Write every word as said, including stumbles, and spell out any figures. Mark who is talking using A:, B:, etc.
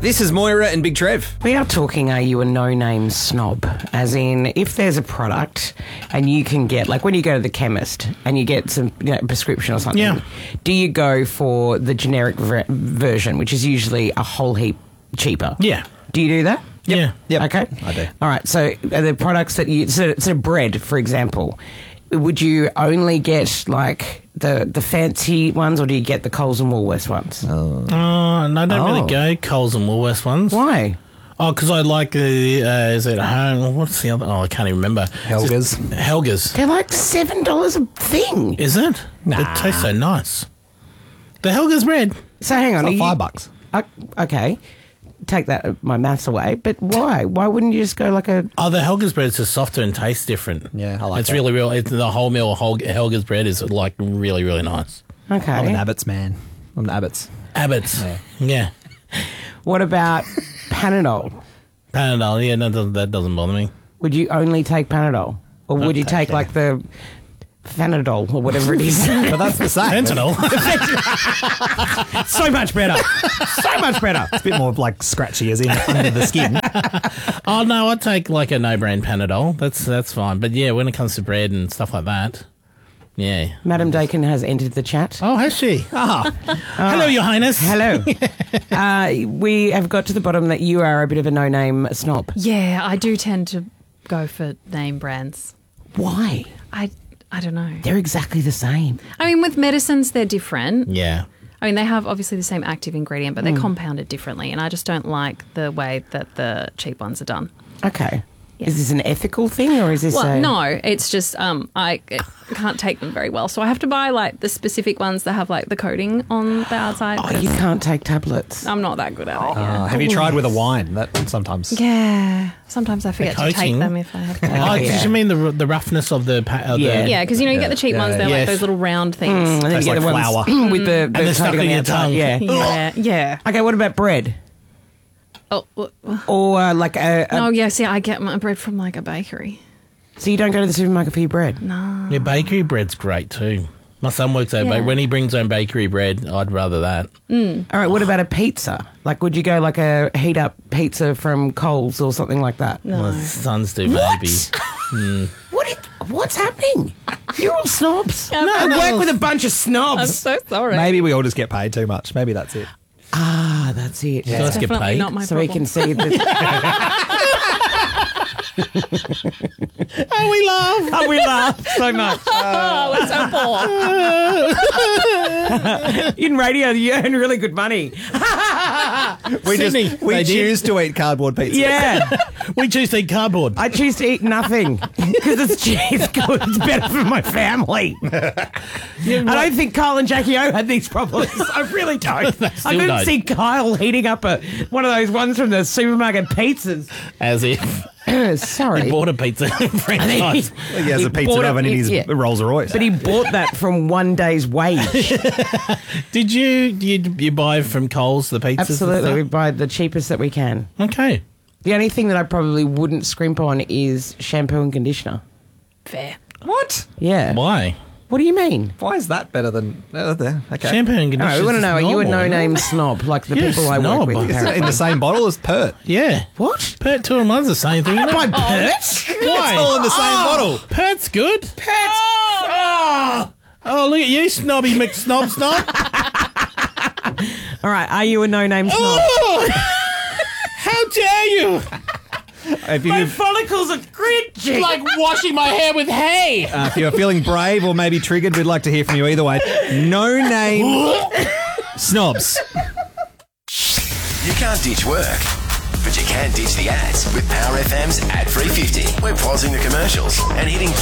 A: This is Moira and Big Trev.
B: We are talking, are you a no-name snob? As in, if there's a product and you can get, like when you go to the chemist and you get some you know, prescription or something,
C: Yeah.
B: do you go for the generic ver- version, which is usually a whole heap cheaper?
C: Yeah.
B: Do you do that?
C: Yeah.
A: Yep.
B: Okay.
A: I do.
B: All right. So are the products that you, so, so bread, for example, would you only get like the, the fancy ones or do you get the Coles and Woolworths ones?
C: Oh, no, I don't
B: Oh.
C: really go Coles and Woolworths ones.
B: Why?
C: Oh, because I like the, uh, is it home? What's the other? Oh, I can't even remember.
A: Helga's.
C: Helga's.
B: They're like seven dollars a thing.
C: Is it?
A: Nah.
C: It tastes so nice. The Helga's bread.
B: So hang on.
A: Like
B: are
A: five
B: you-
A: bucks.
B: Uh, okay. Take that my maths away, but why? Why wouldn't you just go like a?
C: Oh, the Helga's bread is just softer and tastes different.
A: Yeah, I like
C: It's
A: that.
C: really real. It's the whole meal Hel- Helga's bread is like really, really nice.
B: Okay.
A: I'm an Abbott's man. I'm an Abbott's.
C: Abbott's.
A: Yeah.
C: Yeah.
B: What about Panadol?
C: Panadol. Yeah, that doesn't, that doesn't bother me.
B: Would you only take Panadol, or would you take
A: take
B: like the Fanadol or whatever it is?
A: But that's the same.
C: Fentanyl.
B: So much better. So much better.
A: It's a bit more like scratchy as in under the skin.
C: Oh no, I'd take like a no-brand Panadol. That's that's fine. But yeah, when it comes to bread and stuff like that, yeah.
B: Madam Dakin has entered the chat.
C: Oh, has she?
A: Ah,
C: Hello, Your Highness.
B: Hello. uh, we have got to the bottom that you are a bit of a no-name snob.
D: Yeah, I do tend to go for name brands.
B: Why?
D: I I don't know.
B: They're exactly the same.
D: I mean, with medicines, they're different.
C: Yeah.
D: I mean, they have obviously the same active ingredient, but they're compounded differently. And I just don't like the way that the cheap ones are done.
B: Okay.
D: Yeah.
B: Is this an ethical thing or is this
D: Well,
B: a...
D: no, it's just um, I can't take them very well. So I have to buy like the specific ones that have like the coating on the outside.
B: Oh, you can't take tablets.
D: I'm not that good at it.
A: Uh,
D: Yeah.
A: have you tried with a wine? That sometimes.
D: Yeah. Sometimes I forget to take
C: coating?
D: them if I have to.
C: Oh,
B: yeah.
C: did you mean the the roughness of the? Pa- of
B: Yeah.
C: The,
D: Yeah, because you know you get the cheap
A: Yeah,
D: ones. They're
C: yes.
D: like those little round things.
B: And then
A: Tastes
B: you get
A: like
B: the ones
A: flour.
B: with the, the
C: they're stuck
B: coating on
C: in
B: the
C: your
B: outside.
C: tongue.
B: Yeah.
D: Yeah, yeah.
B: Okay, what about bread?
D: Oh, well,
B: Or uh, like a, a
D: oh, yeah. See, I get my bread from like a bakery.
B: so you don't go to the supermarket for your bread?
C: Yeah, bakery bread's great too. My son works at a
D: Yeah.
C: bakery. When he brings home bakery bread, I'd rather that.
B: All right, what about a pizza? Like, would you go like a heat up pizza from Coles or something like that?
D: No.
C: My sons do,
B: What?
C: maybe.
B: What? Is, what's happening? You're all snobs.
D: No,
B: I
D: no.
B: work with a bunch of
D: I'm
B: snobs.
D: so sorry.
A: Maybe we all just get paid too much. Maybe that's it.
B: Ah, that's it.
C: So let's get
D: Definitely
C: paid.
D: not my
B: So
D: problem.
B: we can see that.
C: Oh, we laugh.
B: Oh, we laugh so much.
D: Oh, we're so poor.
B: In radio, you earn really good money.
A: We
C: Sydney,
A: just we
C: they did.
A: choose to eat cardboard pizza.
B: Yeah.
C: We choose to eat cardboard.
B: I choose to eat nothing because it's cheap. It's good. It's better for my family. I don't think Kyle and Jackie O had these problems. I really don't. I
C: still
B: didn't
C: don't.
B: see Kyle heating up a one of those ones from the supermarket pizzas.
C: As if
B: Sorry.
C: he bought a pizza and french fries.
A: He has
B: He
A: a pizza
B: bought it-
A: oven in his
B: yeah.
A: Rolls Royce.
B: But he bought that from one day's wage.
C: Did you, you you buy from Coles the pizzas? and
B: Absolutely. We
C: stuff?
B: buy the cheapest that we can.
C: Okay.
B: The only thing that I probably wouldn't scrimp on is shampoo and conditioner.
D: Fair.
A: What?
B: Yeah.
C: Why?
B: What do you mean?
A: Why is that better than uh, there? Okay.
C: Shampoo and
B: No,
C: conditioner.
B: we want to know, are you a no-name snob like the
C: You're a
B: people I work
C: snob.
B: with?
C: Isn't
A: Isn't it
B: apparently?
A: in the same bottle as Pert?
C: Yeah.
B: What?
C: Pert two and one's the same thing.
B: By
C: Isn't it?
B: Perts?
C: Why?
A: All in the same bottle.
C: Pert's good. Pert. Oh. oh, look at you, snobby McSnob snob.
B: All right, are you a no-name snob?
C: Oh. How dare you?
A: If, you,
B: My follicles are cringing.
C: Like washing my hair with hay.
A: uh, if you're feeling brave or maybe triggered, we'd like to hear from you either way. No name snobs.
E: You can't ditch work, but you can ditch the ads with Power F M's Ad three fifty. We're pausing the commercials and hitting